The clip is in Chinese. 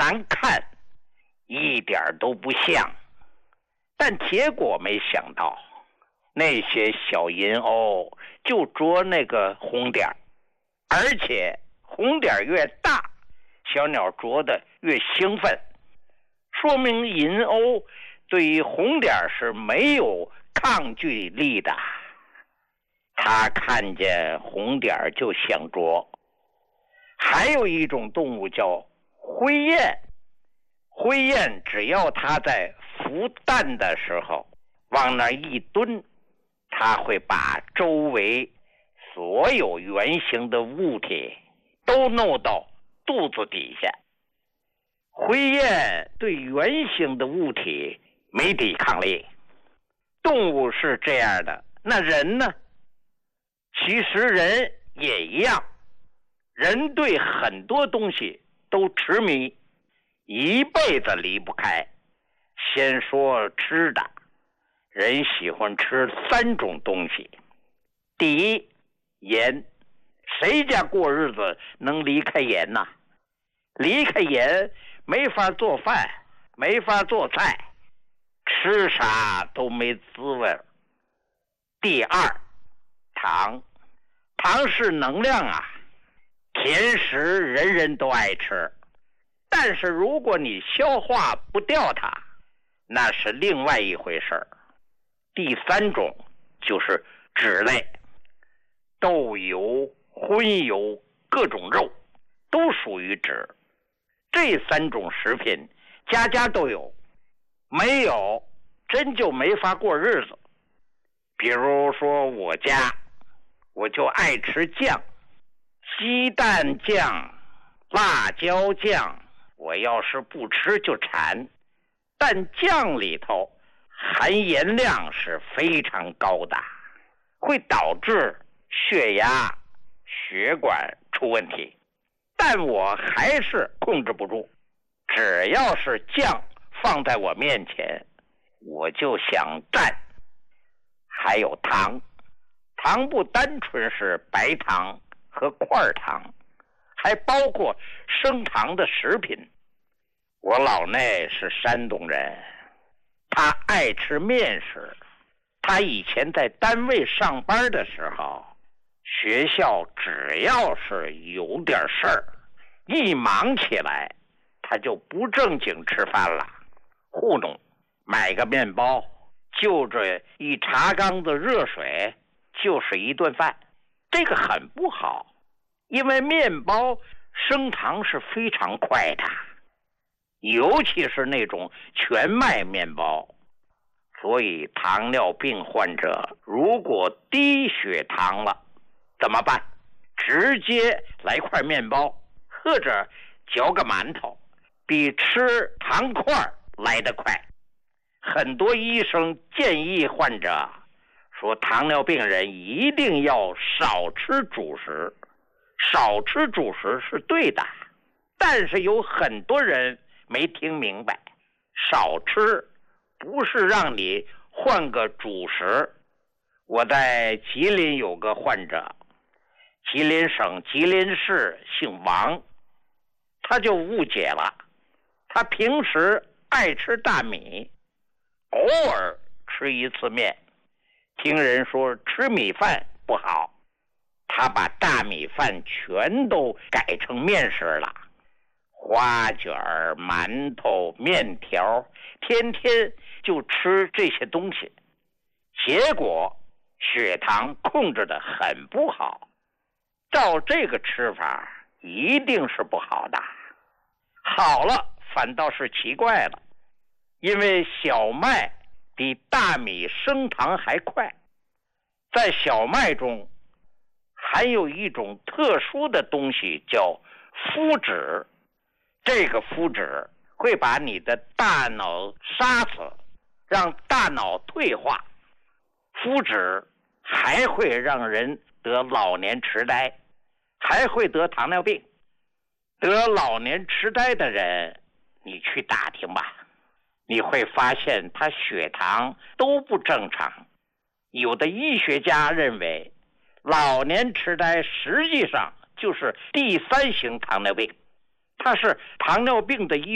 难看，一点都不像。但结果没想到，那些小银鸥就啄那个红点，而且红点越大，小鸟啄得越兴奋，说明银鸥对于红点是没有抗拒力的。它看见红点就想啄。还有一种动物叫灰雁，灰雁只要它在孵蛋的时候往那一蹲，它会把周围所有圆形的物体都弄到肚子底下。灰雁对圆形的物体没抵抗力。动物是这样的，那人呢？其实人也一样，人对很多东西都痴迷，一辈子离不开。先说吃的，人喜欢吃3种东西。第一，盐。谁家过日子能离开盐呢？离开盐没法做饭，没法做菜，吃啥都没滋味。第二，糖。糖是能量啊，甜食人人都爱吃，但是如果你消化不掉它，那是另外一回事儿。第3种就是脂类，豆油、荤油、各种肉都属于脂。这3种食品家家都有，没有真就没法过日子。比如说我家，我就爱吃酱，鸡蛋酱、辣椒酱，我要是不吃就馋。但酱里头含盐量是非常高的，会导致血压、血管出问题。但我还是控制不住，只要是酱放在我面前，我就想蘸。还有糖，糖不单纯是白糖和块糖，还包括升糖的食品。我老内是山东人，他爱吃面食。他以前在单位上班的时候，学校只要是有点事儿，一忙起来，他就不正经吃饭了，糊弄，买个面包，就这一茶缸子热水，就是一顿饭。这个很不好，因为面包升糖是非常快的，尤其是那种全麦面包。所以糖尿病患者如果低血糖了怎么办？直接来块面包或者嚼个馒头，比吃糖块来得快。很多医生建议患者说，糖尿病人一定要少吃主食。少吃主食是对的，但是有很多人没听明白，少吃不是让你换个主食。我在吉林有个患者，吉林省吉林市姓王，他就误解了。他平时爱吃大米，偶尔吃一次面，听人说吃米饭不好，他把大米饭全都改成面食了，花卷、馒头、面条，天天就吃这些东西，结果血糖控制得很不好。照这个吃法一定是不好的。好了反倒是奇怪了，因为小麦比大米升糖还快。在小麦中含有一种特殊的东西叫麸质，这个麸质会把你的大脑杀死，让大脑退化。麸质还会让人得老年痴呆，还会得糖尿病。得老年痴呆的人，你去打听吧，你会发现他血糖都不正常。有的医学家认为，老年痴呆实际上就是第3型糖尿病，它是糖尿病的一